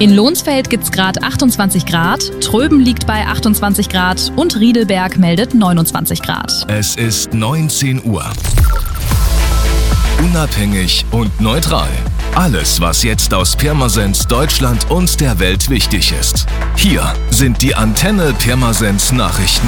In Lohnsfeld gibt's gerade 28 Grad, Tröben liegt bei 28 Grad und Riedelberg meldet 29 Grad. Es ist 19 Uhr. Unabhängig und neutral. Alles, was jetzt aus Pirmasens, Deutschland und der Welt wichtig ist. Hier sind die Antenne Pirmasens Nachrichten.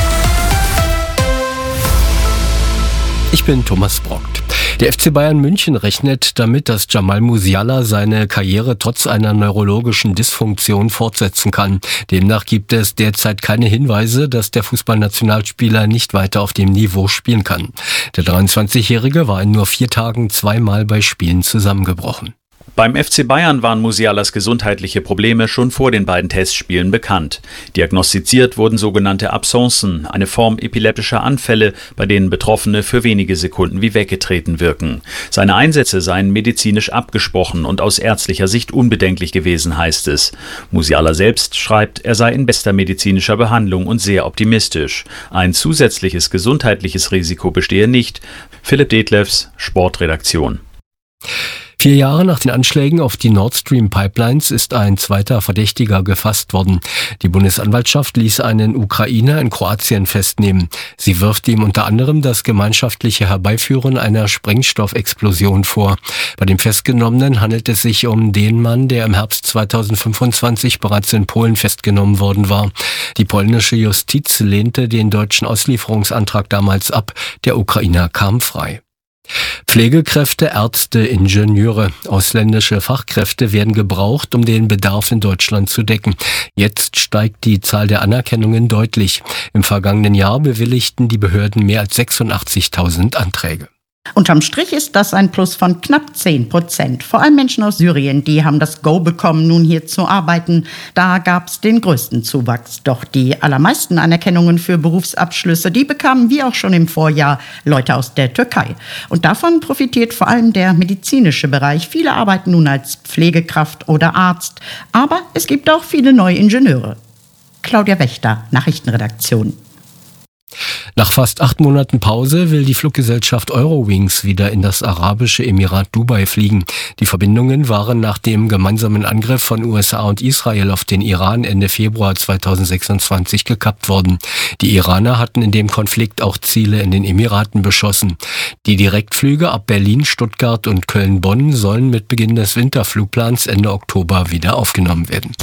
Ich bin Thomas Brockt. Der FC Bayern München rechnet damit, dass Jamal Musiala seine Karriere trotz einer neurologischen Dysfunktion fortsetzen kann. Demnach gibt es derzeit keine Hinweise, dass der Fußballnationalspieler nicht weiter auf dem Niveau spielen kann. Der 23-Jährige war in nur 4 Tagen 2-mal bei Spielen zusammengebrochen. Beim FC Bayern waren Musialas gesundheitliche Probleme schon vor den beiden Testspielen bekannt. Diagnostiziert wurden sogenannte Absencen, eine Form epileptischer Anfälle, bei denen Betroffene für wenige Sekunden wie weggetreten wirken. Seine Einsätze seien medizinisch abgesprochen und aus ärztlicher Sicht unbedenklich gewesen, heißt es. Musiala selbst schreibt, er sei in bester medizinischer Behandlung und sehr optimistisch. Ein zusätzliches gesundheitliches Risiko bestehe nicht. Philipp Detlefs, Sportredaktion. 4 Jahre nach den Anschlägen auf die Nord Stream Pipelines ist ein zweiter Verdächtiger gefasst worden. Die Bundesanwaltschaft ließ einen Ukrainer in Kroatien festnehmen. Sie wirft ihm unter anderem das gemeinschaftliche Herbeiführen einer Sprengstoffexplosion vor. Bei dem Festgenommenen handelt es sich um den Mann, der im Herbst 2025 bereits in Polen festgenommen worden war. Die polnische Justiz lehnte den deutschen Auslieferungsantrag damals ab. Der Ukrainer kam frei. Pflegekräfte, Ärzte, Ingenieure, ausländische Fachkräfte werden gebraucht, um den Bedarf in Deutschland zu decken. Jetzt steigt die Zahl der Anerkennungen deutlich. Im vergangenen Jahr bewilligten die Behörden mehr als 86.000 Anträge. Unterm Strich ist das ein Plus von knapp 10%. Vor allem Menschen aus Syrien, die haben das Go bekommen, nun hier zu arbeiten. Da gab es den größten Zuwachs. Doch die allermeisten Anerkennungen für Berufsabschlüsse, die bekamen wie auch schon im Vorjahr Leute aus der Türkei. Und davon profitiert vor allem der medizinische Bereich. Viele arbeiten nun als Pflegekraft oder Arzt. Aber es gibt auch viele neue Ingenieure. Claudia Wächter, Nachrichtenredaktion. Nach fast 8 Monaten Pause will die Fluggesellschaft Eurowings wieder in das arabische Emirat Dubai fliegen. Die Verbindungen waren nach dem gemeinsamen Angriff von USA und Israel auf den Iran Ende Februar 2026 gekappt worden. Die Iraner hatten in dem Konflikt auch Ziele in den Emiraten beschossen. Die Direktflüge ab Berlin, Stuttgart und Köln-Bonn sollen mit Beginn des Winterflugplans Ende Oktober wieder aufgenommen werden.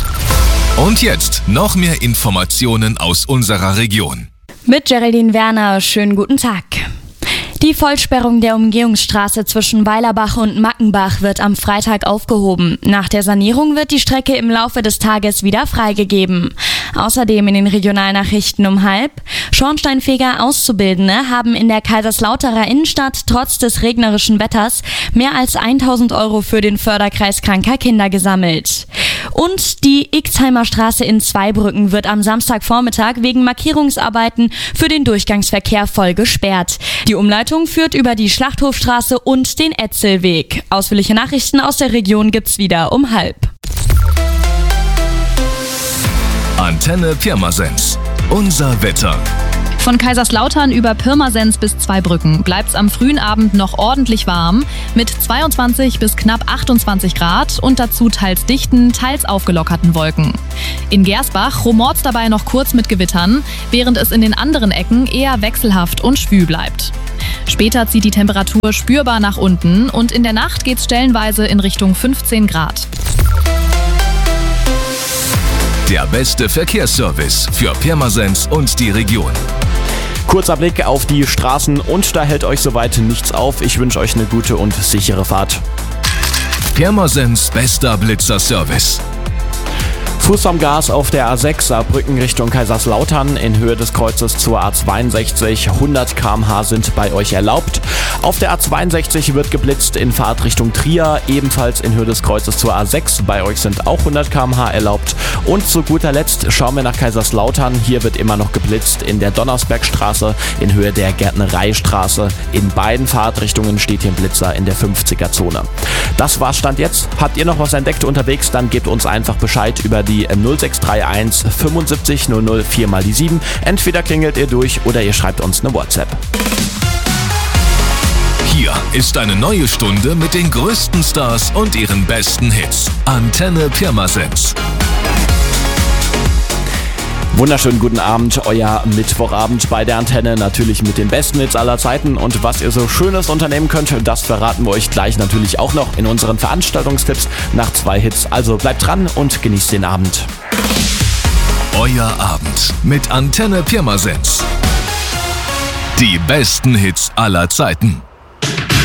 Und jetzt noch mehr Informationen aus unserer Region. Mit Geraldine Werner, schönen guten Tag. Die Vollsperrung der Umgehungsstraße zwischen Weilerbach und Mackenbach wird am Freitag aufgehoben. Nach der Sanierung wird die Strecke im Laufe des Tages wieder freigegeben. Außerdem in den Regionalnachrichten um 12:30: Schornsteinfeger Auszubildende haben in der Kaiserslauterer Innenstadt trotz des regnerischen Wetters mehr als 1.000 € für den Förderkreis kranker Kinder gesammelt. Und die Ixheimer Straße in Zweibrücken wird am Samstagvormittag wegen Markierungsarbeiten für den Durchgangsverkehr voll gesperrt. Die Umleitung führt über die Schlachthofstraße und den Etzelweg. Ausführliche Nachrichten aus der Region gibt's wieder um 12:30. Antenne Pirmasens. Unser Wetter. Von Kaiserslautern über Pirmasens bis Zweibrücken bleibt's am frühen Abend noch ordentlich warm mit 22 bis knapp 28 Grad und dazu teils dichten, teils aufgelockerten Wolken. In Gersbach rumort's dabei noch kurz mit Gewittern, während es in den anderen Ecken eher wechselhaft und schwül bleibt. Später zieht die Temperatur spürbar nach unten und in der Nacht geht's stellenweise in Richtung 15 Grad. Der beste Verkehrsservice für Pirmasens und die Region. Kurzer Blick auf die Straßen und da hält euch soweit nichts auf. Ich wünsche euch eine gute und sichere Fahrt. Pirmasens bester Blitzerservice. Fuß am Gas auf der A6 Saarbrücken Richtung Kaiserslautern in Höhe des Kreuzes zur A62. 100 km/h sind bei euch erlaubt. Auf der A62 wird geblitzt in Fahrtrichtung Trier, ebenfalls in Höhe des Kreuzes zur A6. Bei euch sind auch 100 km/h erlaubt. Und zu guter Letzt schauen wir nach Kaiserslautern. Hier wird immer noch geblitzt in der Donnersbergstraße in Höhe der Gärtnereistraße. In beiden Fahrtrichtungen steht hier ein Blitzer in der 50er-Zone. Das war's Stand jetzt. Habt ihr noch was entdeckt unterwegs, dann gebt uns einfach Bescheid über die 0631 75 00 4 mal die 7. Entweder klingelt ihr durch oder ihr schreibt uns eine WhatsApp. Hier ist eine neue Stunde mit den größten Stars und ihren besten Hits. Antenne Pirmasens. Wunderschönen guten Abend, euer Mittwochabend bei der Antenne, natürlich mit den besten Hits aller Zeiten. Und was ihr so Schönes unternehmen könnt, das verraten wir euch gleich natürlich auch noch in unseren Veranstaltungstipps nach 2 Hits. Also bleibt dran und genießt den Abend. Euer Abend mit Antenne Pirmasens. Die besten Hits aller Zeiten.